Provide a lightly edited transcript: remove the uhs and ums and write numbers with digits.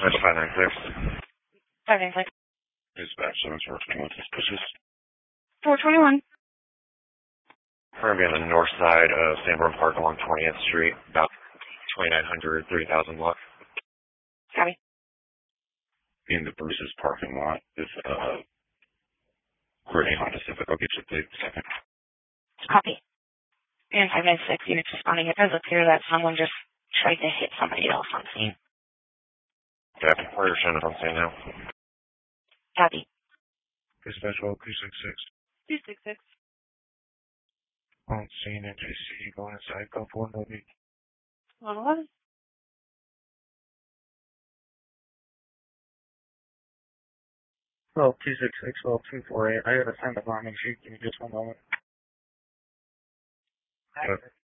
That's 596. 596. Dispatch 7421 suspicious. 421. We're going to be on the north side of Sanborn Park along 20th Street, about 2900, 3000 block. Copy. In the Bruce's parking lot is Courtney Honda Civic. I'll get you the second. Copy. And 596 units responding. It does appear that someone just tried to hit somebody else on scene. Copy. Where are you showing up on scene now? Copy. Dispatch 266. 266. On scene, NJC, going inside, go for movie. 111. Well, 266, 248. I have a time alarming sheet. Give me just one moment.